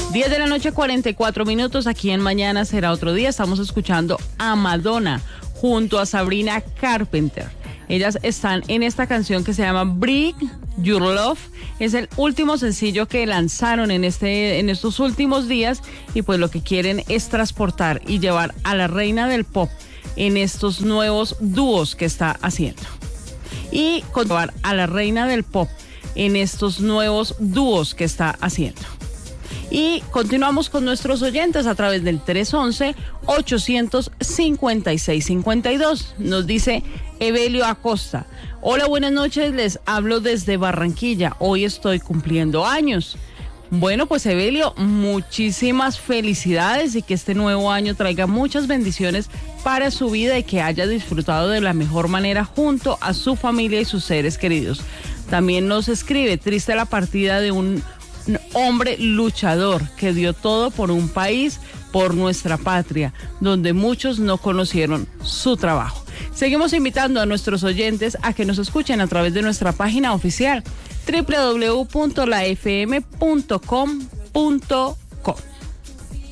10 de la noche, 44 minutos, aquí en Mañana Será Otro Día. Estamos escuchando a Madonna junto a Sabrina Carpenter. Ellas están en esta canción que se llama Bring Your Love. Es el último sencillo que lanzaron en estos últimos días, y pues lo que quieren es transportar y llevar a la reina del pop en estos nuevos dúos que está haciendo. Y llevar a la reina del pop en estos nuevos dúos que está haciendo. Y continuamos con nuestros oyentes a través del 311-856-52. Nos dice Evelio Acosta: hola, buenas noches, les hablo desde Barranquilla, hoy estoy cumpliendo años. Bueno, pues Evelio, muchísimas felicidades y que este nuevo año traiga muchas bendiciones para su vida y que haya disfrutado de la mejor manera junto a su familia y sus seres queridos. También nos escribe: triste la partida de un hombre luchador que dio todo por un país, por nuestra patria, donde muchos no conocieron su trabajo. Seguimos invitando a nuestros oyentes a que nos escuchen a través de nuestra página oficial www.lafm.com.co.